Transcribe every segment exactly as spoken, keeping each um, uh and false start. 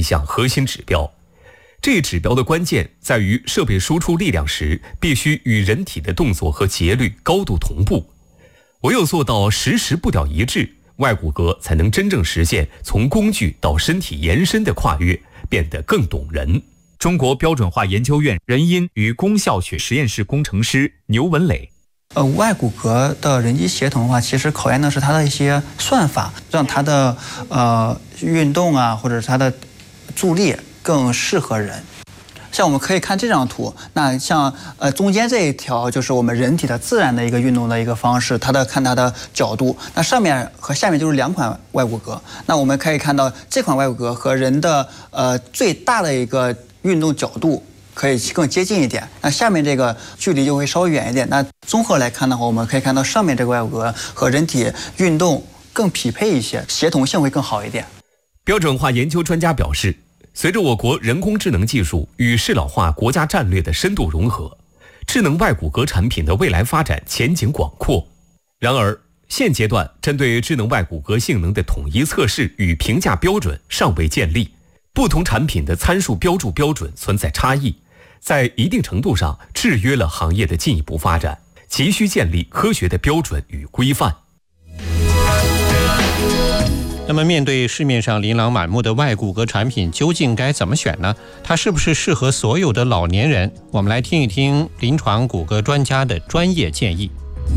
一项核心指标。这一指标的关键在于设备输出力量时必须与人体的动作和节律高度同步，唯有做到实时步调一致，外骨骼才能真正实现从工具到身体延伸的跨越，变得更懂人。 中国标准化研究院人因与功效学实验室工程师牛文磊。 呃，外骨骼的人机协同的话，其实考验的是它的一些算法，让它的呃运动啊，或者是它的助力更适合人。像我们可以看这张图，那像呃中间这一条就是我们人体的自然的一个运动的一个方式，它的看它的角度。那上面和下面就是两款外骨骼，那我们可以看到这款外骨骼和人的呃最大的一个运动角度可以更接近一点，那下面这个距离就会稍微远一点。那综合来看的话，我们可以看到上面这个外骨骼和人体运动更匹配一些，协同性会更好一点。 标准化研究专家表示，随着我国人工智能技术与适老化国家战略的深度融合，智能外骨骼产品的未来发展前景广阔。然而，现阶段针对智能外骨骼性能的统一测试与评价标准尚未建立，不同产品的参数标注标准存在差异，在一定程度上制约了行业的进一步发展，急需建立科学的标准与规范。 那么面对市面上琳琅满目的外骨骼产品，究竟该怎么选呢？它是不是适合所有的老年人？我们来听一听临床骨骼专家的专业建议。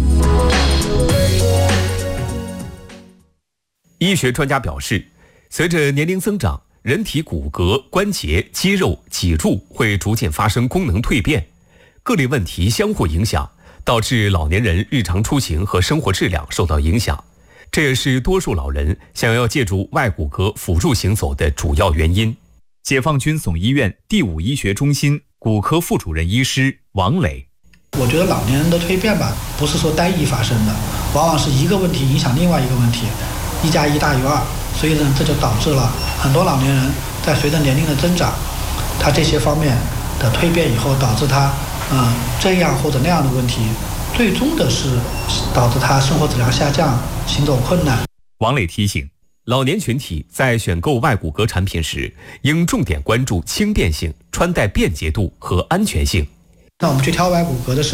医学专家表示，随着年龄增长，人体骨骼、关节、肌肉、脊柱会逐渐发生功能蜕变，各类问题相互影响，导致老年人日常出行和生活质量受到影响。这也是多数老人想要借助外骨骼辅助行走的主要原因。 解放军总医院第五医学中心骨科副主任医师王磊。 我觉得老年人的蜕变吧，不是说单一发生的，往往是一个问题影响另外一个问题，一加一大于二，所以呢，这就导致了很多老年人在随着年龄的增长，他这些方面的蜕变以后，导致他嗯、呃、这样或者那样的问题，最终的是导致他生活质量下降，行走困难。 王磊提醒， 老年群体在选购外骨骼产品时，应重点关注轻便性、穿戴便捷度和安全性。 那我们去挑外骨骼的时候，